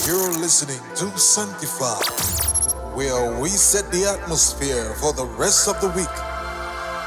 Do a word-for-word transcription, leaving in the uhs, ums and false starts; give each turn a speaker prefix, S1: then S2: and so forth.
S1: You're listening to Sanctify, where we set the atmosphere for the rest of the week.